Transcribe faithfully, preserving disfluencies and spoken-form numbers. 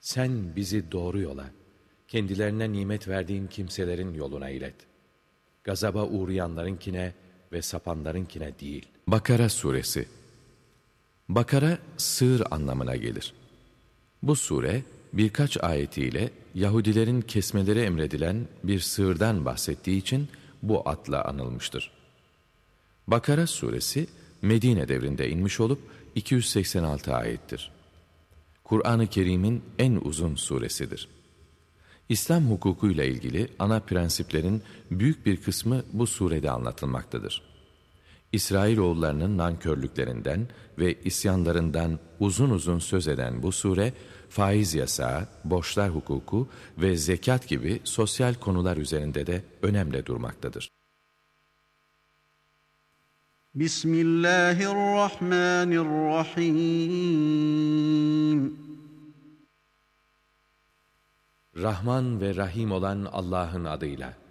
Sen bizi doğru yola, kendilerine nimet verdiğin kimselerin yoluna ilet. Gazaba uğrayanlarınkine ve sapanlarınkine değil. Bakara Suresi. Bakara, sığır anlamına gelir. Bu sure, birkaç ayetiyle Yahudilerin kesmeleri emredilen bir sığırdan bahsettiği için bu adla anılmıştır. Bakara Suresi, Medine devrinde inmiş olup iki yüz seksen altı ayettir. Kur'an-ı Kerim'in en uzun suresidir. İslam hukukuyla ilgili ana prensiplerin büyük bir kısmı bu surede anlatılmaktadır. İsrailoğullarının nankörlüklerinden ve isyanlarından uzun uzun söz eden bu sure, faiz yasağı, borçlar hukuku ve zekat gibi sosyal konular üzerinde de önemli durmaktadır. Bismillahirrahmanirrahim. Rahman ve Rahim olan Allah'ın adıyla.